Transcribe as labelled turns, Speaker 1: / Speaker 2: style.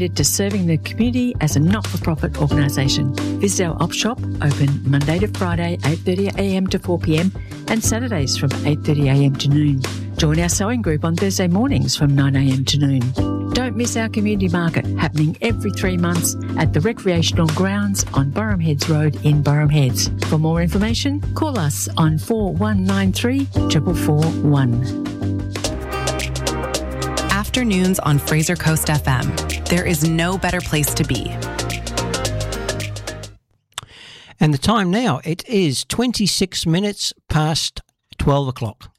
Speaker 1: To serving the community as a not-for-profit organisation. Visit our op shop, open Monday to Friday, 8:30am to 4pm, and Saturdays from 8:30am to noon. Join our sewing group on Thursday mornings from 9am to noon. Don't miss our community market happening every 3 months at the recreational grounds on Burham Heads Road in Burham Heads. For more information, call us on 4193 441.
Speaker 2: Afternoons on Fraser Coast FM. There is no better place to be.
Speaker 3: And the time now, it is 26 minutes past 12 o'clock.